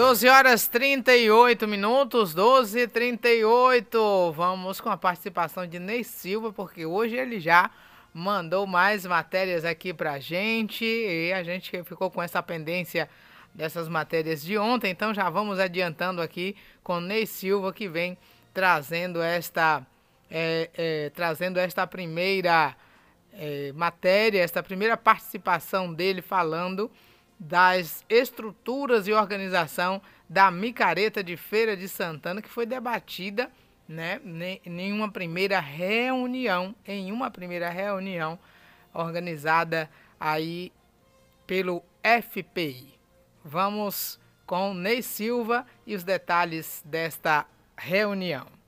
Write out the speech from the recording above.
12 horas 38 minutos, 12h38. Vamos com a participação de Ney Silva, porque hoje ele já mandou mais matérias aqui pra gente e a gente ficou com essa pendência dessas matérias de ontem, então já vamos adiantando aqui com Ney Silva, que vem trazendo esta primeira matéria, esta primeira participação dele falando das estruturas e organização da micareta de Feira de Santana, que foi debatida, né, em uma primeira reunião organizada aí pelo FPI. Vamos com Ney Silva e os detalhes desta reunião.